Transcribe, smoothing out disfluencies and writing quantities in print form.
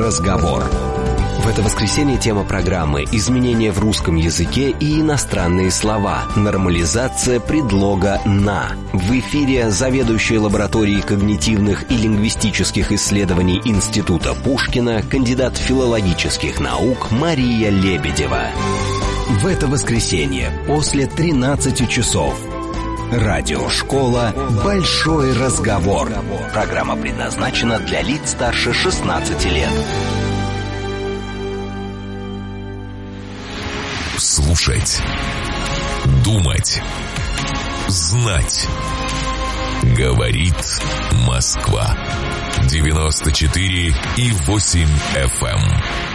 разговор». В это воскресенье тема программы «Изменения в русском языке и иностранные слова. Нормализация предлога «на». В эфире заведующая лабораторией когнитивных и лингвистических исследований Института Пушкина, кандидат филологических наук Мария Лебедева. В это воскресенье после 13 часов. Радиошкола «Большой разговор». Программа предназначена для лиц старше 16 лет. Слушать, думать, знать. Говорит Москва. 94,8 FM.